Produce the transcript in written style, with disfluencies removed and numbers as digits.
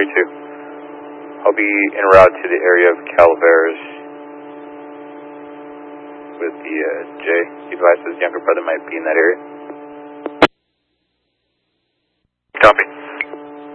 232. I'll be en route to the area of Calaveras with the J. He advised his younger brother might be in that area. Copy.